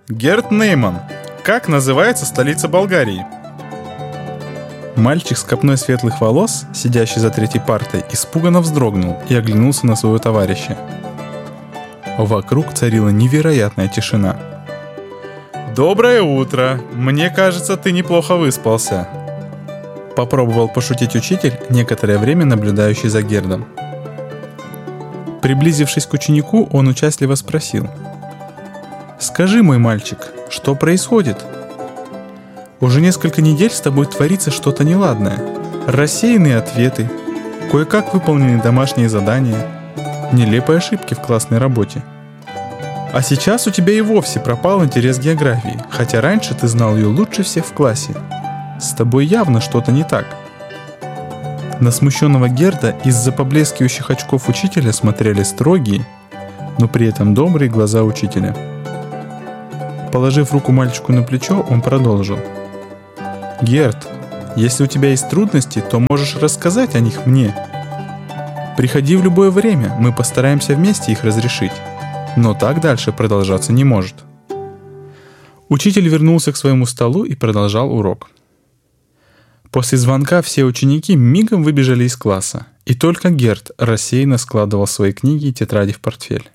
Герт Нейман. Как называется столица Болгарии? Мальчик с копной светлых волос, сидящий за третьей партой, испуганно вздрогнул и оглянулся на своего товарища. Вокруг царила невероятная тишина. «Доброе утро! Мне кажется, ты неплохо выспался!» Попробовал пошутить учитель, некоторое время наблюдающий за Гердом. Приблизившись к ученику, он участливо спросил: «Скажи, мой мальчик, что происходит? Уже несколько недель с тобой творится что-то неладное. Рассеянные ответы, кое-как выполненные домашние задания, нелепые ошибки в классной работе. А сейчас у тебя и вовсе пропал интерес к географии, хотя раньше ты знал ее лучше всех в классе. С тобой явно что-то не так». На смущенного Герда из-за поблескивающих очков учителя смотрели строгие, но при этом добрые глаза учителя. Положив руку мальчику на плечо, он продолжил: «Герд, если у тебя есть трудности, то можешь рассказать о них мне. Приходи в любое время, мы постараемся вместе их разрешить. Но так дальше продолжаться не может». Учитель вернулся к своему столу и продолжал урок. После звонка все ученики мигом выбежали из класса, и только Герд рассеянно складывал свои книги и тетради в портфель.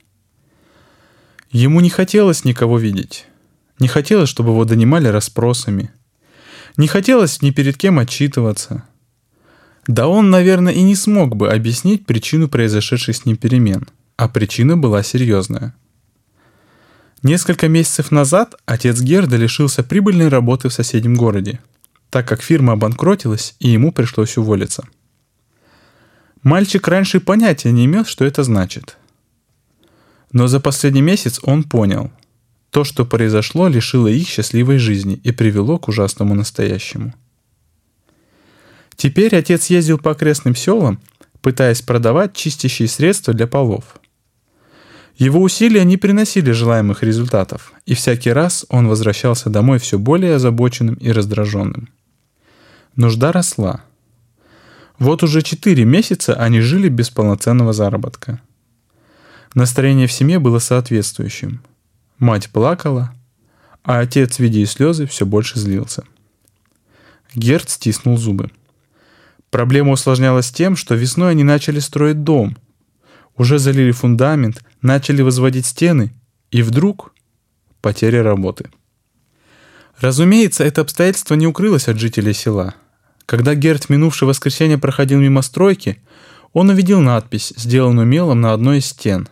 Ему не хотелось никого видеть. Не хотелось, чтобы его донимали расспросами. Не хотелось ни перед кем отчитываться. Да он, наверное, и не смог бы объяснить причину произошедших с ним перемен, а причина была серьезная. Несколько месяцев назад отец Герда лишился прибыльной работы в соседнем городе, так как фирма обанкротилась и ему пришлось уволиться. Мальчик раньше понятия не имел, что это значит. Но за последний месяц он понял: то, что произошло, лишило их счастливой жизни и привело к ужасному настоящему. Теперь отец ездил по окрестным селам, пытаясь продавать чистящие средства для полов. Его усилия не приносили желаемых результатов, и всякий раз он возвращался домой все более озабоченным и раздраженным. Нужда росла. Вот уже 4 месяца они жили без полноценного заработка. Настроение в семье было соответствующим. Мать плакала, а отец, видя слезы, все больше злился. Герд стиснул зубы. Проблема усложнялась тем, что весной они начали строить дом, уже залили фундамент, начали возводить стены, и вдруг потеря работы. Разумеется, это обстоятельство не укрылось от жителей села. Когда Герд в минувшее воскресенье проходил мимо стройки, он увидел надпись, сделанную мелом на одной из стен.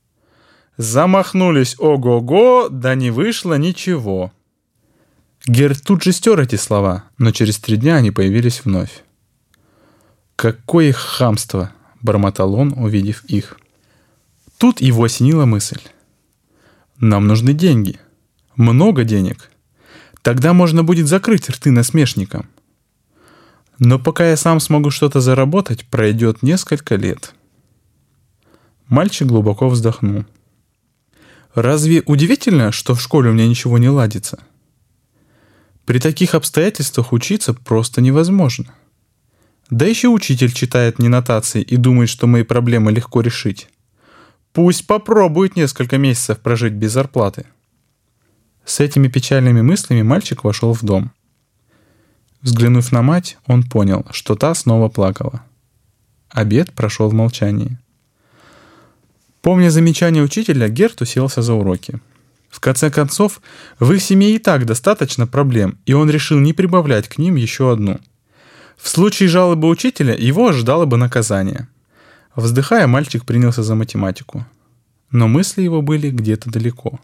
«Замахнулись ого-го, да не вышло ничего». Герд тут же стер эти слова, но через 3 дня они появились вновь. «Какое хамство!» — бормотал он, увидев их. Тут его осенила мысль. «Нам нужны деньги. Много денег. Тогда можно будет закрыть рты насмешникам. Но пока я сам смогу что-то заработать, пройдет несколько лет». Мальчик глубоко вздохнул. «Разве удивительно, что в школе у меня ничего не ладится? При таких обстоятельствах учиться просто невозможно. Да еще учитель читает мне нотации и думает, что мои проблемы легко решить. Пусть попробует несколько месяцев прожить без зарплаты». С этими печальными мыслями мальчик вошел в дом. Взглянув на мать, он понял, что та снова плакала. Обед прошел в молчании. Помня замечание учителя, Герд уселся за уроки. В конце концов, в их семье и так достаточно проблем, и он решил не прибавлять к ним еще одну. В случае жалобы учителя его ожидало бы наказание. Вздыхая, мальчик принялся за математику. Но мысли его были где-то далеко.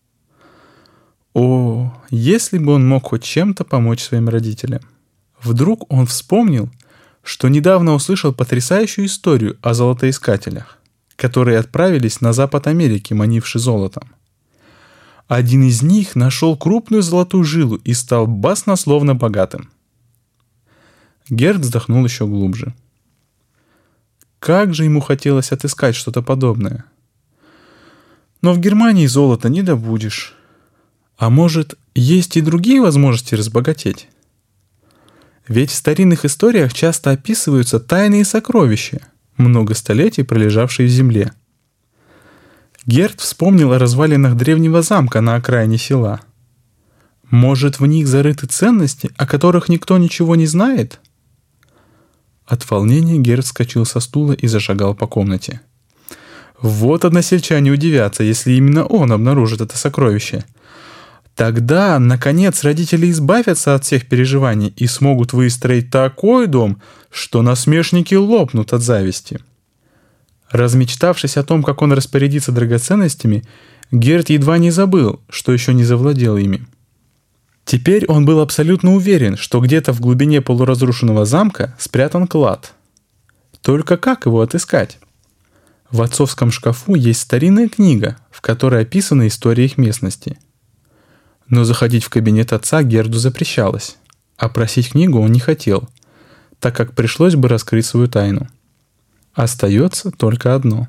О, если бы он мог хоть чем-то помочь своим родителям. Вдруг он вспомнил, что недавно услышал потрясающую историю о золотоискателях, которые отправились на запад Америки, манивши золотом. Один из них нашел крупную золотую жилу и стал баснословно богатым. Герд вздохнул еще глубже. Как же ему хотелось отыскать что-то подобное. Но в Германии золота не добудешь. А может, есть и другие возможности разбогатеть? Ведь в старинных историях часто описываются тайные сокровища, много столетий пролежавшие в земле. Герд вспомнил о развалинах древнего замка на окраине села. Может, в них зарыты ценности, о которых никто ничего не знает? От волнения Герд вскочил со стула и зашагал по комнате. Вот односельчане удивятся, если именно он обнаружит это сокровище. Тогда, наконец, родители избавятся от всех переживаний и смогут выстроить такой дом, что насмешники лопнут от зависти. Размечтавшись о том, как он распорядится драгоценностями, Герд едва не забыл, что еще не завладел ими. Теперь он был абсолютно уверен, что где-то в глубине полуразрушенного замка спрятан клад. Только как его отыскать? В отцовском шкафу есть старинная книга, в которой описана история их местности. Но заходить в кабинет отца Герду запрещалось, а просить книгу он не хотел, так как пришлось бы раскрыть свою тайну. Остается только одно.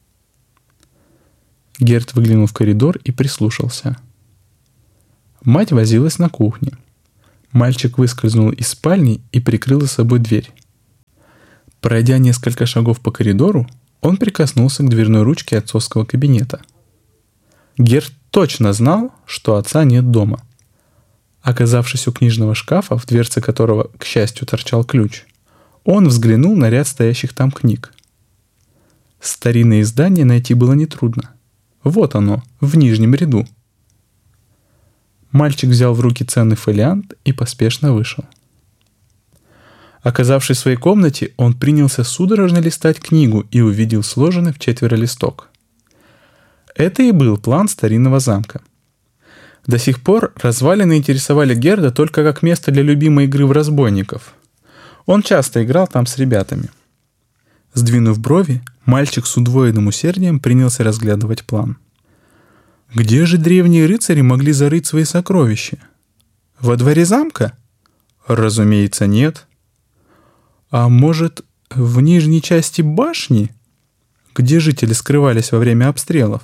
Герд выглянул в коридор и прислушался. Мать возилась на кухне. Мальчик выскользнул из спальни и прикрыл за собой дверь. Пройдя несколько шагов по коридору, он прикоснулся к дверной ручке отцовского кабинета. Герд точно знал, что отца нет дома. Оказавшись у книжного шкафа, в дверце которого, к счастью, торчал ключ, он взглянул на ряд стоящих там книг. Старинное издание найти было нетрудно. Вот оно, в нижнем ряду. Мальчик взял в руки ценный фолиант и поспешно вышел. Оказавшись в своей комнате, он принялся судорожно листать книгу и увидел сложенный в 4 листок. Это и был план старинного замка. До сих пор развалины интересовали Герда только как место для любимой игры в разбойников. Он часто играл там с ребятами. Сдвинув брови, мальчик с удвоенным усердием принялся разглядывать план. Где же древние рыцари могли зарыть свои сокровища? Во дворе замка? Разумеется, нет. А может, в нижней части башни, где жители скрывались во время обстрелов?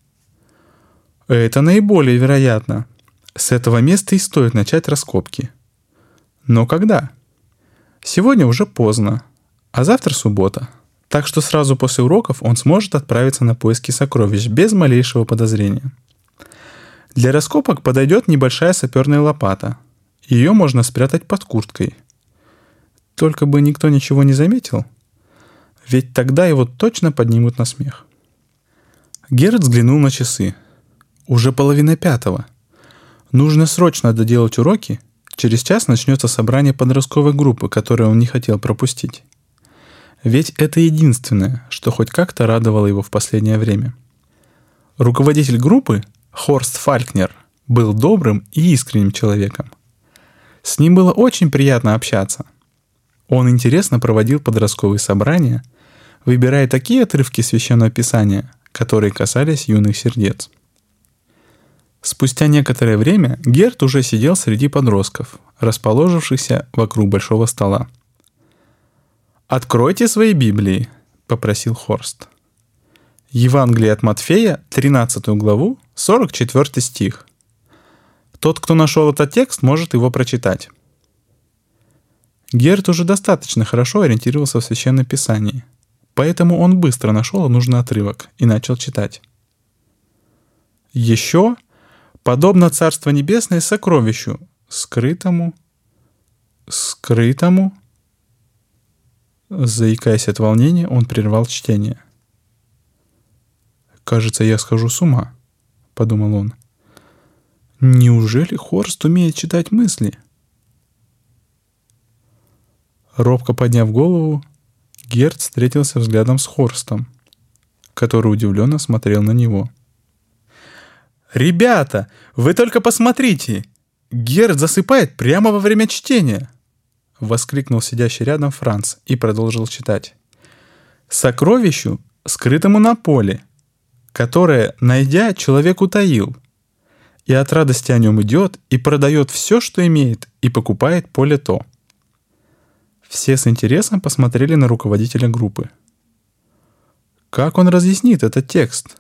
Это наиболее вероятно. С этого места и стоит начать раскопки. Но когда? Сегодня уже поздно, а завтра суббота. Так что сразу после уроков он сможет отправиться на поиски сокровищ без малейшего подозрения. Для раскопок подойдет небольшая саперная лопата. Ее можно спрятать под курткой. Только бы никто ничего не заметил, ведь тогда его точно поднимут на смех. Герд взглянул на часы. Уже 4:30. Нужно срочно доделать уроки. Через час начнется собрание подростковой группы, которое он не хотел пропустить. Ведь это единственное, что хоть как-то радовало его в последнее время. Руководитель группы, Хорст Фалькнер, был добрым и искренним человеком. С ним было очень приятно общаться. Он интересно проводил подростковые собрания, выбирая такие отрывки Священного Писания, которые касались юных сердец. Спустя некоторое время Герд уже сидел среди подростков, расположившихся вокруг большого стола. «Откройте свои Библии», — попросил Хорст. Евангелие от Матфея, 13 главу, 44 стих. Тот, кто нашел этот текст, может его прочитать. Герд уже достаточно хорошо ориентировался в Священном Писании, поэтому он быстро нашел нужный отрывок и начал читать. «Еще, подобно Царство Небесное сокровищу, скрытому...» Заикаясь от волнения, он прервал чтение. «Кажется, я схожу с ума», — подумал он. «Неужели Хорст умеет читать мысли?» Робко подняв голову, Герд встретился взглядом с Хорстом, который удивленно смотрел на него. «Ребята, вы только посмотрите! Герд засыпает прямо во время чтения!» — воскликнул сидящий рядом Франц и продолжил читать. «Сокровищу, скрытому на поле, которое, найдя, человек утаил, и от радости о нем идет и продает все, что имеет, и покупает поле то». Все с интересом посмотрели на руководителя группы. Как он разъяснит этот текст?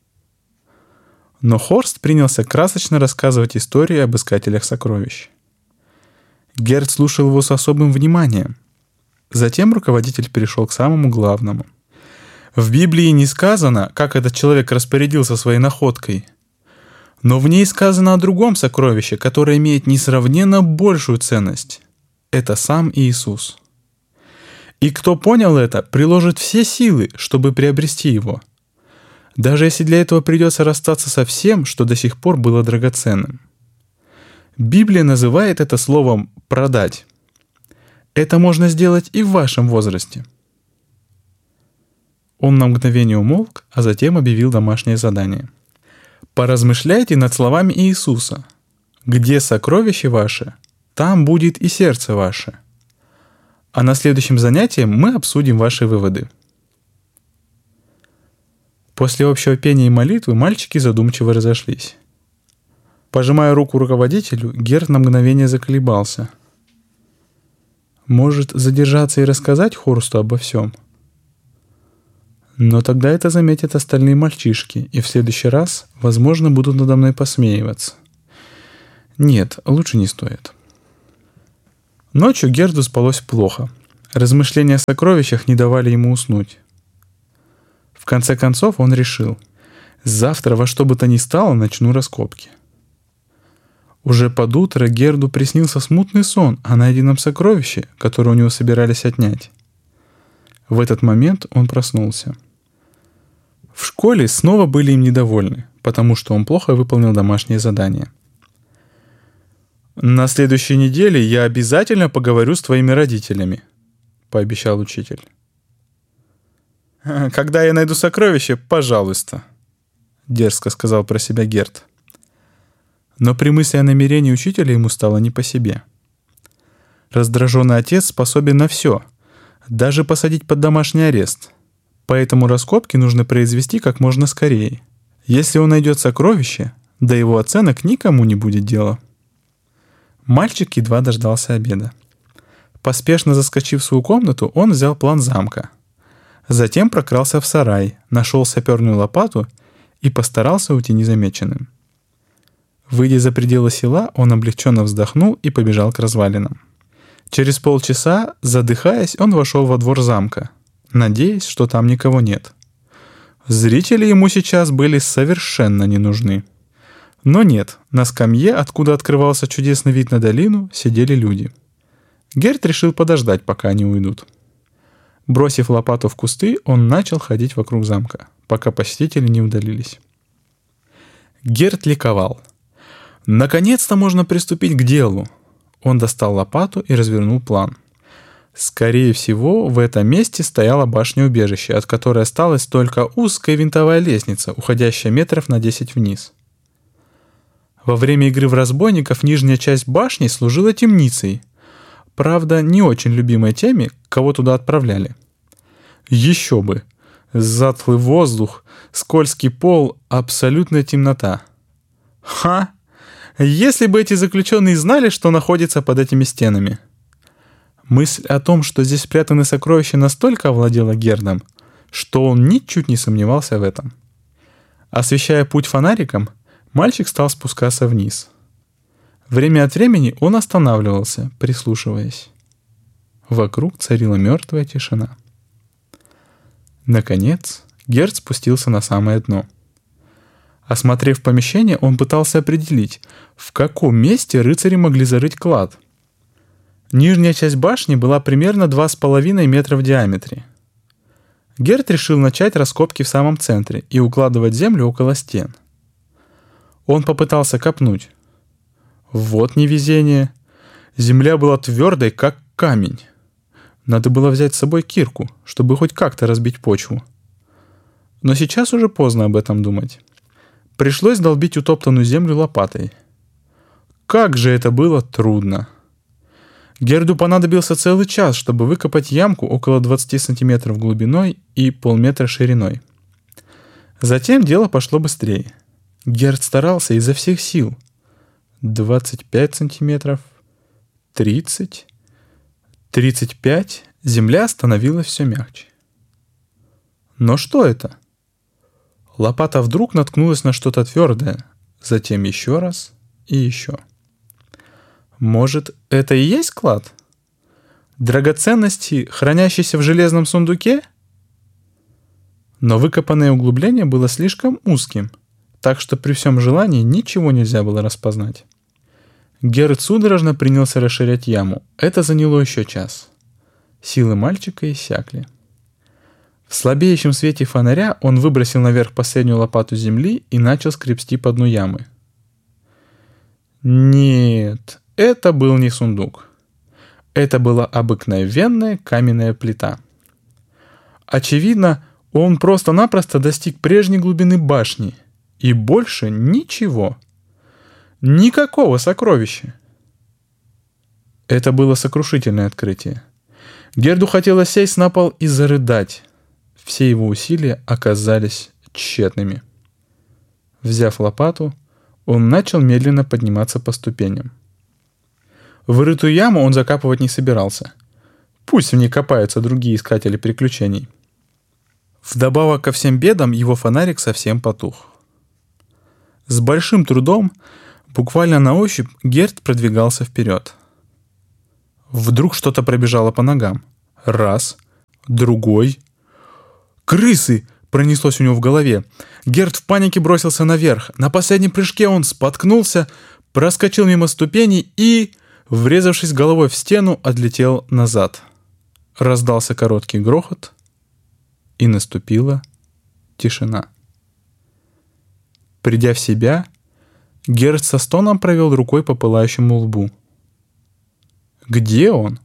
Но Хорст принялся красочно рассказывать историю об искателях сокровищ. Герд слушал его с особым вниманием. Затем руководитель перешел к самому главному. В Библии не сказано, как этот человек распорядился своей находкой, но в ней сказано о другом сокровище, которое имеет несравненно большую ценность. Это сам Иисус. И кто понял это, приложит все силы, чтобы приобрести его, даже если для этого придется расстаться со всем, что до сих пор было драгоценным. Библия называет это словом «продать». Это можно сделать и в вашем возрасте. Он на мгновение умолк, а затем объявил домашнее задание. Поразмышляйте над словами Иисуса. «Где сокровище ваше, там будет и сердце ваше». А на следующем занятии мы обсудим ваши выводы. После общего пения и молитвы мальчики задумчиво разошлись. Пожимая руку руководителю, Герд на мгновение заколебался. Может, задержаться и рассказать Хорсту обо всем? Но тогда это заметят остальные мальчишки, и в следующий раз, возможно, будут надо мной посмеиваться. Нет, лучше не стоит. Ночью Герду спалось плохо. Размышления о сокровищах не давали ему уснуть. В конце концов он решил: завтра во что бы то ни стало начну раскопки. Уже под утро Герду приснился смутный сон о найденном сокровище, которое у него собирались отнять. В этот момент он проснулся. В школе снова были им недовольны, потому что он плохо выполнил домашнее задание. «На следующей неделе я обязательно поговорю с твоими родителями», — пообещал учитель. «Когда я найду сокровище, пожалуйста», — дерзко сказал про себя Герд. Но при мысли о намерении учителя ему стало не по себе. Раздраженный отец способен на все, даже посадить под домашний арест. Поэтому раскопки нужно произвести как можно скорее. Если он найдет сокровище, до его оценок никому не будет дела. Мальчик едва дождался обеда. Поспешно заскочив в свою комнату, он взял план замка. Затем прокрался в сарай, нашел саперную лопату и постарался уйти незамеченным. Выйдя за пределы села, он облегченно вздохнул и побежал к развалинам. Через полчаса, задыхаясь, он вошел во двор замка, надеясь, что там никого нет. Зрители ему сейчас были совершенно не нужны. Но нет, на скамье, откуда открывался чудесный вид на долину, сидели люди. Герд решил подождать, пока они уйдут. Бросив лопату в кусты, он начал ходить вокруг замка, пока посетители не удалились. Герд ликовал. Наконец-то можно приступить к делу. Он достал лопату и развернул план. Скорее всего, в этом месте стояла башня-убежище, от которой осталась только узкая винтовая лестница, уходящая метров на 10 вниз. Во время игры в разбойников нижняя часть башни служила темницей. Правда, не очень любимой теми, кого туда отправляли. Еще бы! Затхлый воздух, скользкий пол, абсолютная темнота. Ха! Если бы эти заключенные знали, что находится под этими стенами. Мысль о том, что здесь спрятаны сокровища, настолько овладела Гердом, что он ничуть не сомневался в этом. Освещая путь фонариком, мальчик стал спускаться вниз. Время от времени он останавливался, прислушиваясь. Вокруг царила мертвая тишина. Наконец, Герд спустился на самое дно. Осмотрев помещение, он пытался определить, в каком месте рыцари могли зарыть клад. Нижняя часть башни была примерно 2,5 метра в диаметре. Герд решил начать раскопки в самом центре и укладывать землю около стен. Он попытался копнуть. Вот невезение. Земля была твердой, как камень. Надо было взять с собой кирку, чтобы хоть как-то разбить почву. Но сейчас уже поздно об этом думать. Пришлось долбить утоптанную землю лопатой. Как же это было трудно! Герду понадобился целый час, чтобы выкопать ямку около 20 сантиметров глубиной и полметра шириной. Затем дело пошло быстрее. Герд старался изо всех сил. 25 сантиметров, 30, 35. Земля становилась все мягче. Но что это? Лопата вдруг наткнулась на что-то твердое, затем еще раз и еще. Может, это и есть клад? Драгоценности, хранящиеся в железном сундуке? Но выкопанное углубление было слишком узким, так что при всем желании ничего нельзя было распознать. Герд судорожно принялся расширять яму. Это заняло еще час. Силы мальчика иссякли. В слабеющем свете фонаря он выбросил наверх последнюю лопату земли и начал скребсти по дну ямы. Нет, это был не сундук. Это была обыкновенная каменная плита. Очевидно, он просто-напросто достиг прежней глубины башни. И больше ничего. Никакого сокровища. Это было сокрушительное открытие. Герду хотелось сесть на пол и зарыдать. Все его усилия оказались тщетными. Взяв лопату, он начал медленно подниматься по ступеням. Вырытую яму он закапывать не собирался. Пусть в ней копаются другие искатели приключений. Вдобавок ко всем бедам его фонарик совсем потух. С большим трудом, буквально на ощупь, Герд продвигался вперед. Вдруг что-то пробежало по ногам. Раз, другой. «Крысы!» — пронеслось у него в голове. Герд в панике бросился наверх. На последнем прыжке он споткнулся, проскочил мимо ступеней и, врезавшись головой в стену, отлетел назад. Раздался короткий грохот, и наступила тишина. Придя в себя, Герд со стоном провел рукой по пылающему лбу. Где он?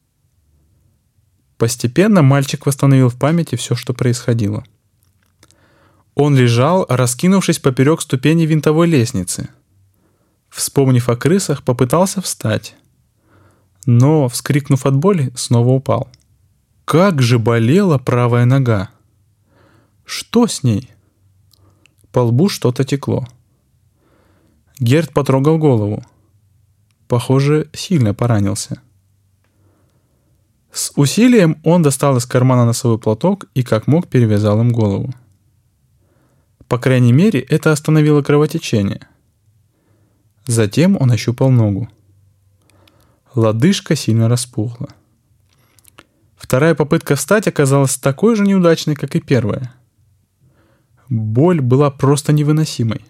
Постепенно мальчик восстановил в памяти все, что происходило. Он лежал, раскинувшись поперек ступени винтовой лестницы. Вспомнив о крысах, попытался встать, но, вскрикнув от боли, снова упал. Как же болела правая нога! Что с ней? По лбу что-то текло. Герд потрогал голову. Похоже, сильно поранился. С усилием он достал из кармана носовой платок и как мог перевязал им голову. По крайней мере, это остановило кровотечение. Затем он ощупал ногу. Лодыжка сильно распухла. Вторая попытка встать оказалась такой же неудачной, как и первая. Боль была просто невыносимой.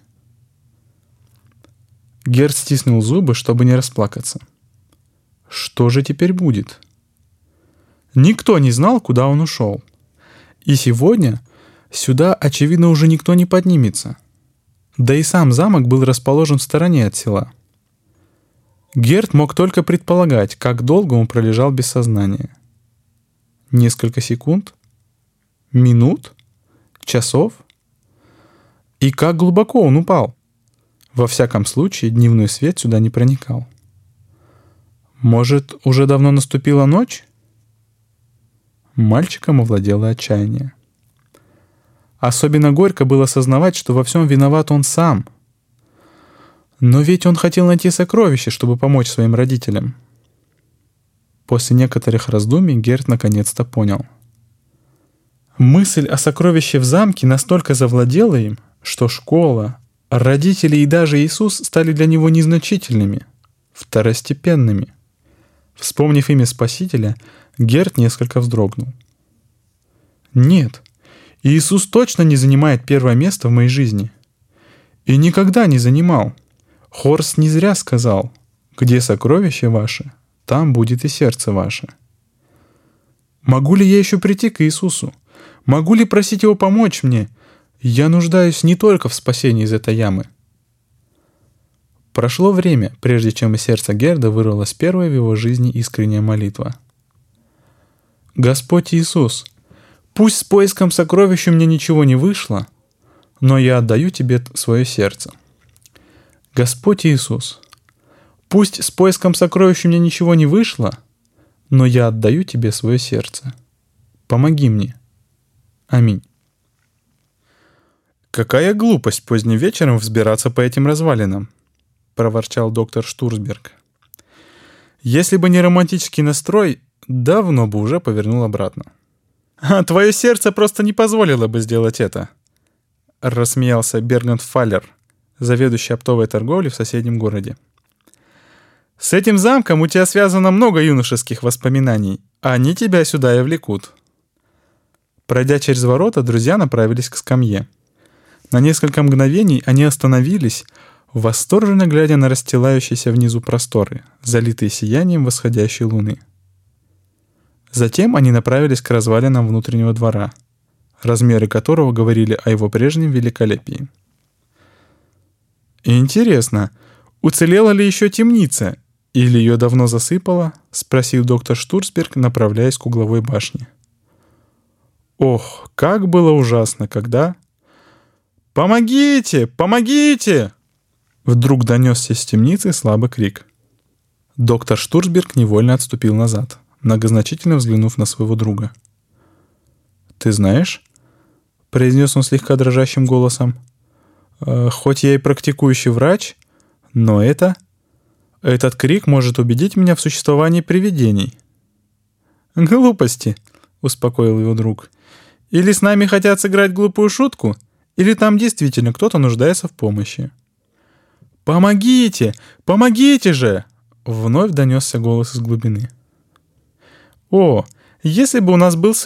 Герд стиснул зубы, чтобы не расплакаться. Что же теперь будет? Никто не знал, куда он ушел. И сегодня сюда, очевидно, уже никто не поднимется. Да и сам замок был расположен в стороне от села. Герд мог только предполагать, как долго он пролежал без сознания. Несколько секунд? Минут? Часов? И как глубоко он упал? Во всяком случае, дневной свет сюда не проникал. Может, уже давно наступила ночь? Мальчиком овладело отчаяние. Особенно горько было осознавать, что во всем виноват он сам. Но ведь он хотел найти сокровище, чтобы помочь своим родителям. После некоторых раздумий Герд наконец-то понял. Мысль о сокровище в замке настолько завладела им, что школа, родители и даже Иисус стали для него незначительными, второстепенными. Вспомнив имя Спасителя, Герд несколько вздрогнул. Нет, Иисус точно не занимает первое место в моей жизни. И никогда не занимал. Хорст не зря сказал: «Где сокровище ваше, там будет и сердце ваше». Могу ли я еще прийти к Иисусу? Могу ли просить Его помочь мне? Я нуждаюсь не только в спасении из этой ямы. Прошло время, прежде чем из сердца Герда вырвалась первая в его жизни искренняя молитва. «Господь Иисус, пусть с поиском сокровища мне ничего не вышло, но я отдаю Тебе свое сердце. Господь Иисус, пусть с поиском сокровища мне ничего не вышло, но я отдаю Тебе свое сердце. Помоги мне. Аминь». «Какая глупость поздним вечером взбираться по этим развалинам», — проворчал доктор Штурцберг. «Если бы не романтический настрой, давно бы уже повернул обратно». «А твое сердце просто не позволило бы сделать это», — рассмеялся Берганд Фаллер, заведующий оптовой торговлей в соседнем городе. «С этим замком у тебя связано много юношеских воспоминаний, а они тебя сюда и влекут». Пройдя через ворота, друзья направились к скамье. На несколько мгновений они остановились, восторженно глядя на расстилающиеся внизу просторы, залитые сиянием восходящей луны. Затем они направились к развалинам внутреннего двора, размеры которого говорили о его прежнем великолепии. «Интересно, уцелела ли еще темница, или ее давно засыпало?» — спросил доктор Штурцберг, направляясь к угловой башне. «Ох, как было ужасно, когда...» «Помогите! Помогите!» Вдруг донесся из темницы слабый крик. Доктор Штурцберг невольно отступил назад, многозначительно взглянув на своего друга. «Ты знаешь?» — произнес он слегка дрожащим голосом. «Хоть я и практикующий врач, но этот крик может убедить меня в существовании привидений». «Глупости!» — успокоил его друг. «Или с нами хотят сыграть глупую шутку, или там действительно кто-то нуждается в помощи». «Помогите! Помогите же!» — вновь донесся голос из глубины. «О, если бы у нас был